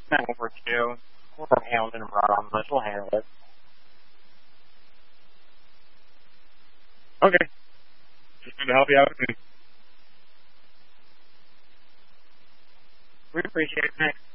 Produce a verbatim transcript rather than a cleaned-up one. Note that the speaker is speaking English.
Send over to. We're from Hamilton and brought on this. We'll handle it. Okay. Just going to help you out. We appreciate it. Thanks.